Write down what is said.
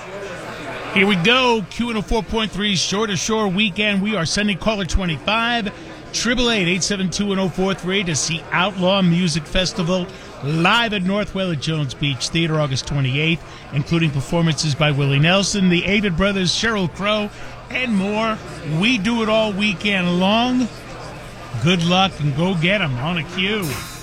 Here we go. Q104.3 Shore to Shore weekend. We are sending caller 25, 888-872-1043 to see Outlaw Music Festival live at Northwell at Jones Beach Theater August 28th, including performances by Willie Nelson, the Avett Brothers, Sheryl Crow, and more. We do it all weekend long. Good luck and go get 'em on a Q.